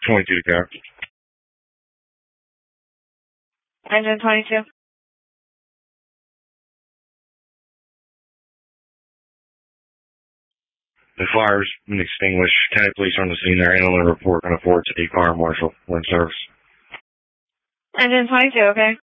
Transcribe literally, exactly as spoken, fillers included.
twenty-two to car. Engine twenty-two. The fire's been extinguished. County police on the scene. They're handling a report on a Ford City fire marshal. Wind service. Engine twenty-two, okay.